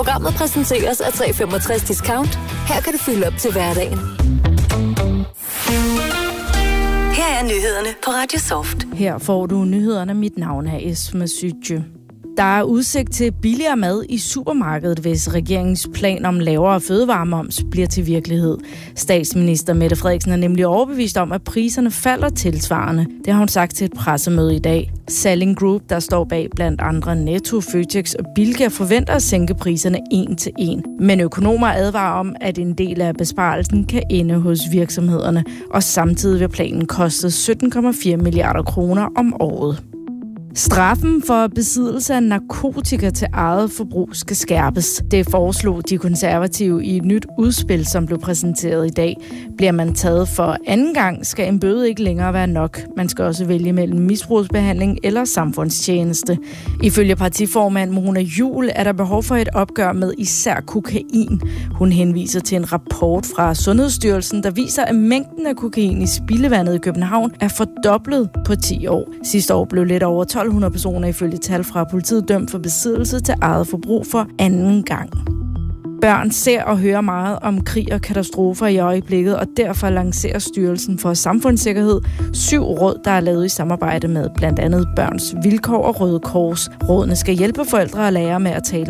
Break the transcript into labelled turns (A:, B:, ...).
A: Programmet præsenteres af 365 Discount. Her kan du fylde op til hverdagen. Her er nyhederne på Radio Soft.
B: Her får du nyhederne. Mit navn er Esma Sytje. Der er udsigt til billigere mad i supermarkedet, hvis regeringens plan om lavere fødevaremoms bliver til virkelighed. Statsminister Mette Frederiksen er nemlig overbevist om, at priserne falder tilsvarende. Det har hun sagt til et pressemøde i dag. Salling Group, der står bag blandt andre Netto, Føtex og Bilka, forventer at sænke priserne 1-1. Men økonomer advarer om, at en del af besparelsen kan ende hos virksomhederne, og samtidig vil planen koste 17,4 milliarder kroner om året. Straffen for besiddelse af narkotika til eget forbrug skal skærpes. Det foreslog de konservative i et nyt udspil, som blev præsenteret i dag. Bliver man taget for anden gang, skal en bøde ikke længere være nok. Man skal også vælge mellem misbrugsbehandling eller samfundstjeneste. Ifølge partiformand Mona Juul er der behov for et opgør med især kokain. Hun henviser til en rapport fra Sundhedsstyrelsen, der viser, at mængden af kokain i spildevandet i København er fordoblet på 10 år. Sidste år blev lidt over 1200 personer ifølge tal fra politiet dømt for besiddelse til eget forbrug for anden gang. Børn ser og hører meget om krig og katastrofer i øjeblikket, og derfor lancerer Styrelsen for Samfundssikkerhed 7 råd, der er lavet i samarbejde med blandt andet Børns Vilkår og Røde Kors. Rådene skal hjælpe forældre og lærere med at tale